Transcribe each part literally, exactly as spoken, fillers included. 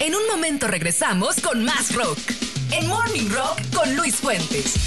En un momento regresamos con más rock. En Morning Rock con Luis Fuentes.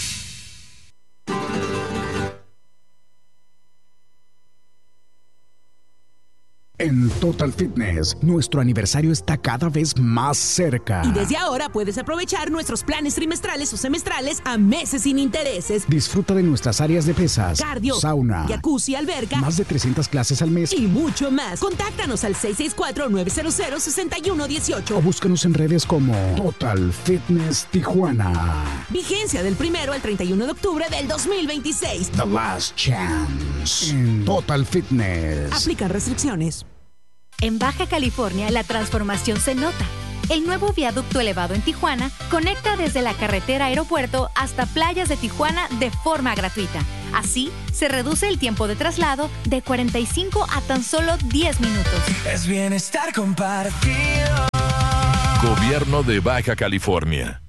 En Total Fitness, nuestro aniversario está cada vez más cerca. Y desde ahora puedes aprovechar nuestros planes trimestrales o semestrales a meses sin intereses. Disfruta de nuestras áreas de pesas, cardio, sauna, jacuzzi, alberca, más de trescientas clases al mes y mucho más. Contáctanos al seis seis cuatro, nueve cero cero, seis uno uno ocho o búscanos en redes como Total Fitness Tijuana. Vigencia del primero al treinta y uno de octubre del dos mil veintiséis. The Last Chance en Total Fitness. Aplican restricciones. En Baja California, la transformación se nota. El nuevo viaducto elevado en Tijuana conecta desde la carretera aeropuerto hasta playas de Tijuana de forma gratuita. Así, se reduce el tiempo de traslado de cuarenta y cinco a tan solo diez minutos. Es bienestar compartido. Gobierno de Baja California.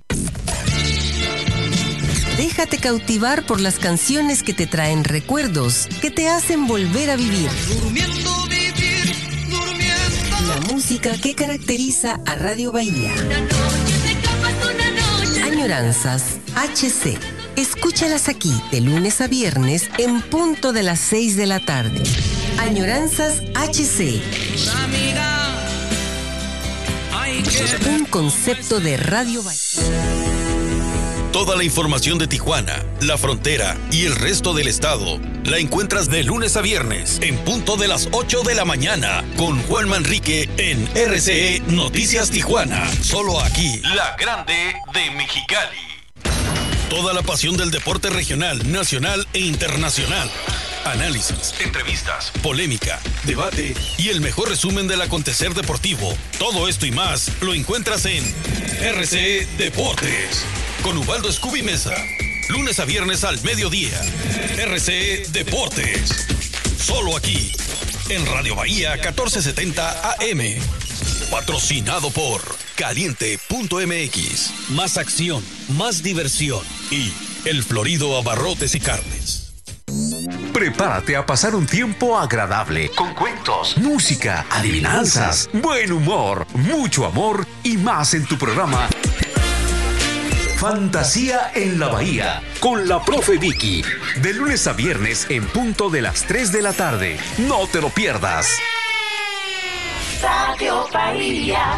Déjate cautivar por las canciones que te traen recuerdos, que te hacen volver a vivir. Durmiendo, vivir, durmiendo. La música que caracteriza a Radio Bahía. Una noche te escapas, una noche. Añoranzas H C. Escúchalas aquí de lunes a viernes en punto de las seis de la tarde. Añoranzas H C. Amiga, hay que... Un concepto de Radio Bahía. Toda la información de Tijuana, la frontera y el resto del estado la encuentras de lunes a viernes en punto de las ocho de la mañana con Juan Manrique en R C E Noticias Tijuana. Solo aquí, la grande de Mexicali. Toda la pasión del deporte regional, nacional e internacional. Análisis, entrevistas, polémica, debate y el mejor resumen del acontecer deportivo. Todo esto y más lo encuentras en R C E Deportes. Con Ubaldo Scooby Mesa. Lunes a viernes al mediodía. R C E Deportes. Solo aquí. En Radio Bahía catorce setenta A M. Patrocinado por Caliente punto M X. Más acción, más diversión. Y El Florido Abarrotes y Carnes. Prepárate a pasar un tiempo agradable con cuentos, música, adivinanzas, buen humor, mucho amor y más en tu programa Fantasía en la Bahía, con la profe Vicky, de lunes a viernes en punto de las tres de la tarde. No te lo pierdas. Radio Bahía.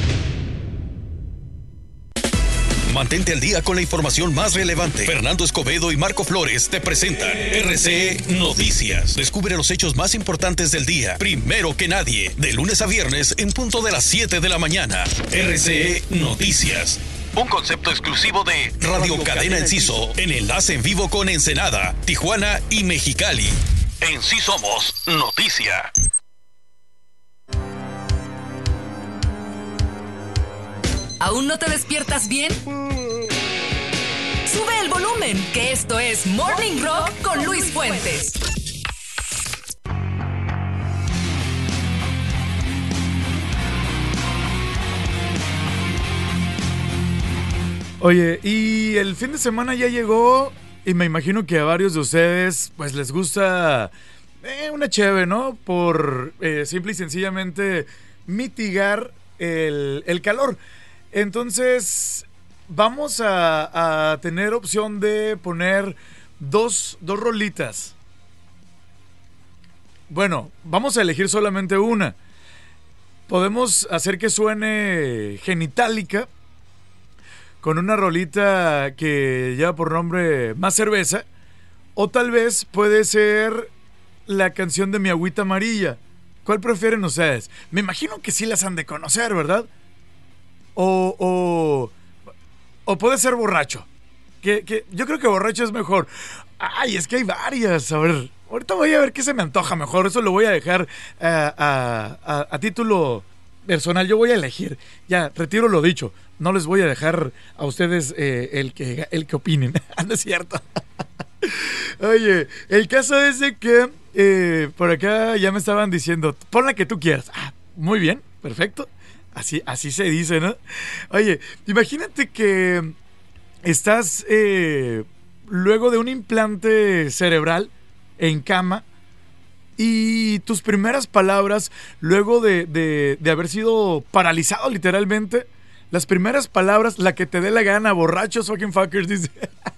Mantente al día con la información más relevante. Fernando Escobedo y Marco Flores te presentan R C E Noticias. Descubre los hechos más importantes del día, primero que nadie, de lunes a viernes en punto de las siete de la mañana. R C E Noticias. Un concepto exclusivo de Radio, Radio Cadena Enciso, en enlace en vivo con Ensenada, Tijuana y Mexicali. En Sí Somos Noticia. ¿Aún no te despiertas bien? Sube el volumen, que esto es Morning Rock con Luis Fuentes. Oye, y el fin de semana ya llegó y me imagino que a varios de ustedes pues les gusta eh, una cheve, ¿no? Por eh, simple y sencillamente mitigar el, el calor. Entonces vamos a, a tener opción de poner dos, dos rolitas. Bueno, vamos a elegir solamente una. Podemos hacer que suene Genitalica con una rolita que lleva por nombre Más Cerveza, o tal vez puede ser la canción de Mi Agüita Amarilla. ¿Cuál prefieren ustedes? Me imagino que sí las han de conocer, ¿verdad? O, o, o puede ser Borracho. Que, que yo creo que Borracho es mejor. Ay, es que hay varias. A ver, ahorita voy a ver qué se me antoja mejor. Eso lo voy a dejar uh, a, a, a título personal. Yo voy a elegir. Ya, retiro lo dicho. No les voy a dejar a ustedes eh, el, que, el que opinen. No es cierto. Oye, el caso es de que eh, por acá ya me estaban diciendo, pon la que tú quieras. Ah, muy bien, perfecto. Así, así se dice, ¿no? Oye, imagínate que estás eh, luego de un implante cerebral en cama Y tus primeras palabras, luego de, de, de haber sido paralizado literalmente, las primeras palabras, la que te dé la gana, borrachos, fucking fuckers, dice.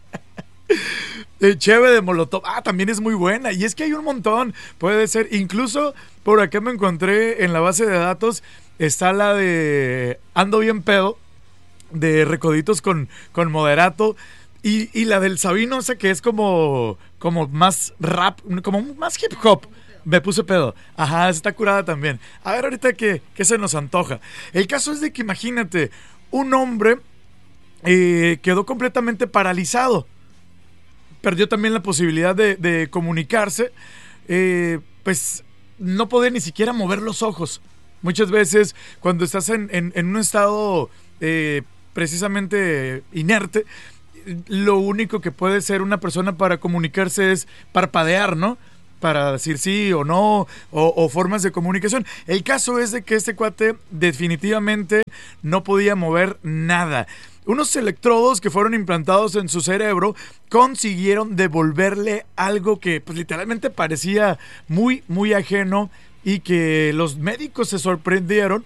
Cheve de Molotov, ah, también es muy buena. Y es que hay un montón, puede ser. Incluso por acá me encontré en la base de datos, está la de Ando Bien Pedo, de Recoditos con, con Moderato. Y, y la del Sabino, o sea, que es como, como más rap, como más hip hop. Me puse pedo. Ajá, está curada también. A ver ahorita qué, qué se nos antoja. El caso es de que imagínate, un hombre eh, quedó completamente paralizado. Perdió también la posibilidad de, de comunicarse. Eh, pues no podía ni siquiera mover los ojos. Muchas veces cuando estás en, en, en un estado eh, precisamente inerte, lo único que puede ser una persona para comunicarse es parpadear, ¿no? Para decir sí o no, o, o formas de comunicación. El caso es de que este cuate definitivamente no podía mover nada. Unos electrodos que fueron implantados en su cerebro consiguieron devolverle algo que pues literalmente parecía muy, muy ajeno y que los médicos se sorprendieron.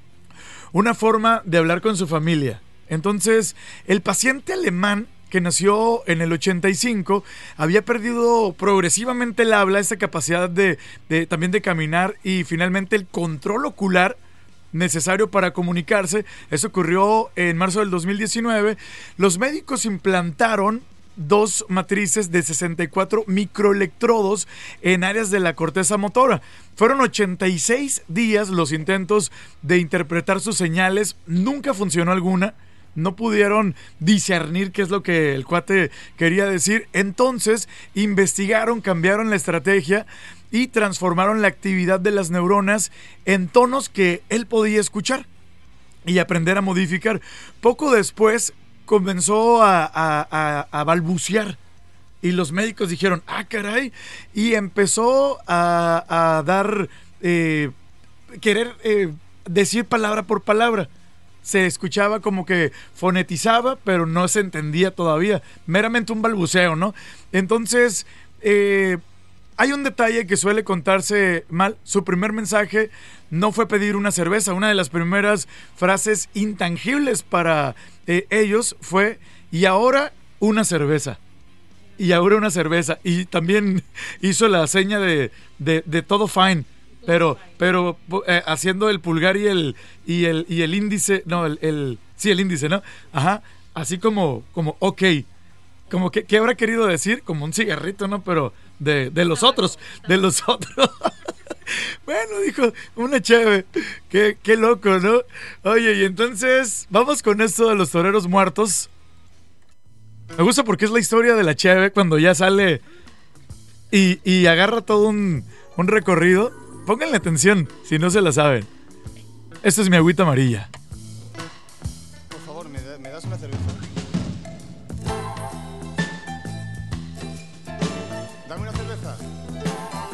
Una forma de hablar con su familia. Entonces, el paciente alemán que nació en el ochenta y cinco, había perdido progresivamente el habla, esa capacidad de, de también de caminar y finalmente el control ocular necesario para comunicarse. Eso ocurrió en marzo del dos mil diecinueve. Los médicos implantaron dos matrices de sesenta y cuatro microelectrodos en áreas de la corteza motora. Fueron ochenta y seis días los intentos de interpretar sus señales, nunca funcionó alguna. No pudieron discernir qué es lo que el cuate quería decir. Entonces investigaron, cambiaron la estrategia y transformaron la actividad de las neuronas en tonos que él podía escuchar y aprender a modificar. Poco después comenzó a, a, a, a balbucear y los médicos dijeron, ah, caray, y empezó a, a dar, eh, querer eh, decir palabra por palabra. Se escuchaba como que fonetizaba, pero no se entendía todavía. Meramente un balbuceo, ¿no? Entonces, eh, hay un detalle que suele contarse mal. Su primer mensaje no fue pedir una cerveza. Una de las primeras frases intangibles para eh, ellos fue, y ahora una cerveza. Y ahora una cerveza. Y también hizo la seña de, de, de todo fine. Pero, pero eh, haciendo el pulgar y el y el y el índice, no, el, el sí, el índice, ¿no? Ajá, así como, como ok. Como que, ¿qué habrá querido decir? Como un cigarrito, ¿no? Pero de, de los otros, de los otros. Bueno, dijo, una cheve. Qué, qué loco, ¿no? Oye, y entonces, vamos con esto de los toreros muertos. Me gusta porque es la historia de la cheve cuando ya sale y, y agarra todo un, un recorrido. Pónganle atención si no se la saben. Esta es mi agüita amarilla. Por favor, ¿me, da, ¿me das una cerveza?